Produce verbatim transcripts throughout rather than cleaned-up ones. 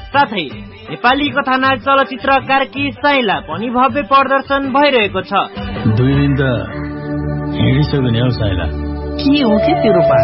साथै नेपाली कथानायक चलचित्र कार्की साइला पनि भव्य प्रदर्शन भइरहेको छ। दुई दिन त हिँडिसक्यो नि हौ साइला। के हो के तेरो पार?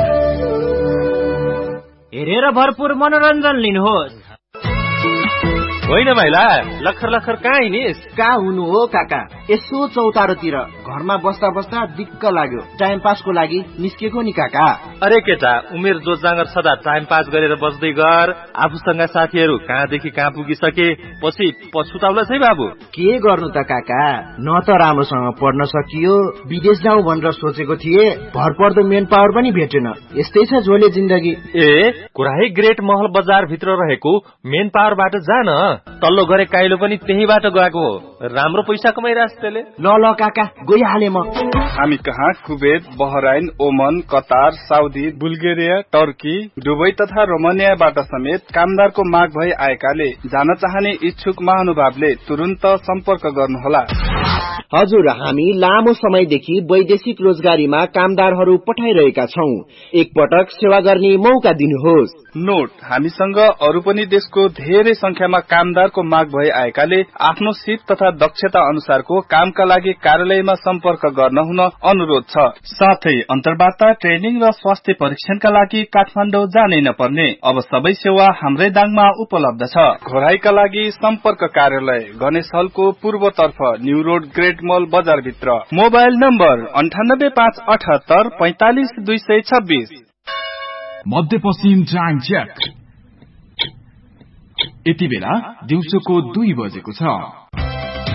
हेरेर भरपूर मनोरञ्जन लिनुहोस्। होइन भाइला, लखर लखर कहाँ हिँडिस? कहाँ हुनु हो काका, यसो चौतारोतिर घरमा बस्दा बस्दा दिक्क लाग्यो, टाइम पासको लागि निस्केको नि काका। अरे केटा, उमेर जोत जाँगर सदा टाइम पास गरेर बस्दै गर। आफूसँग साथीहरू कहाँदेखि कहाँ पुगिसके, पछि पछुताउला है बाबु। के गर्नु त काका, न त राम्रोसँग पढ्न सकियो, विदेश जाउँ भनेर सोचेको थिए, भरपर्दो मेन पावर पनि भेटेन। यस्तै छ झोले जिन्दगी। ए कुराै ग्रेट महल बजार भित्र रहेको मेन पावरबाट जान, तल्लो गरे काइलो पनि त्यहीबाट गएको हो। राम्रो पैसा कमाइरहेछ त्यसले। ल ल काका, गइहाले म। हामी कहाँ कुवेत, बहराइन, ओमन, Qatar, Saudi, Bulgaria, Turkey, Dubai तथा रोमानियाबाट समेत कामदारको माग भई आएकाले जान चाहने इच्छुक महानुभावले तुरुन्त सम्पर्क गर्नुहोला। हजुर, हामी लामो समयदेखि वैदेशिक रोजगारीमा कामदारहरू पठाइरहेका छौं। एकपटक सेवा गर्ने मौका दिनुहोस्। नोट, हामीसँग अरू पनि देशको धेरै संख्यामा कामदारको माग भई आएकाले आफ्नो सिप तथा दक्षता अनुसारको कामका लागि कार्यालयमा सम्पर्क गर्न हुन अनुरोध छ। साथै अन्तर्वार्ता, ट्रेनिङ र स्वास्थ्य परीक्षणका लागि काठमाडौँ जानै नपर्ने, अब सबै सेवा हाम्रै दाङमा उपलब्ध छ। घोराईका लागि सम्पर्क कार्यालय गणेश हलको पूर्वतर्फ, न्यू रोड, ग्रेट मल बजार भित्र। मोबाइल नम्बर अन्ठानब्बे पाँच अठहत्तर पैंतालिस दुई सय छब्बीस। मध्यपश्चिम टाइम चेक। यति बेला दिउँसोको दुई बजेको छ।